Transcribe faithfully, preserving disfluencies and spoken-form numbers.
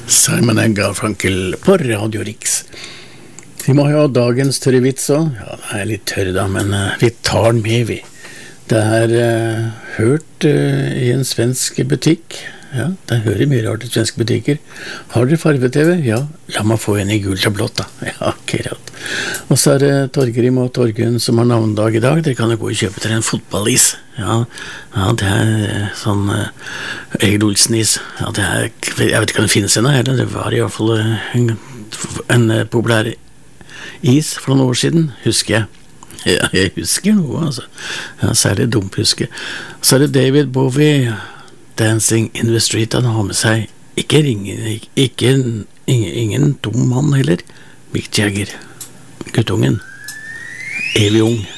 Simon and Garfunkel på Radio Rix. Vi må ha dagens tørre vits også. Ja, det er litt tørre da, men uh, vi tar den med, vi. Det er uh, hørt uh, i en svensk butikk. Ja, det hører mye rart i svenske butikker. Har dere farve-tv? Ja, la meg få en i gult og blått da. Ja, akkurat. Og så er det Torgrim og Torgunn som har navndag i dag. Dere kan jo gå og kjøpe til en fotballis. Ja, ja, det er sånn uh, Egil Olsen-is. Ja, det er, jeg vet ikke om det finnes ennå, eller det var i hvert fall uh, en, en uh, populær is for noen år siden, husker jeg. Ja, jeg husker noe, altså. Ja, særlig dumt husker. Så er det David Bowie, Dancing in the Street. Han har med seg ikke ringen, ikke, ikke ingen, ingen dum mann heller. Mick Jagger, guttungen, evig ung.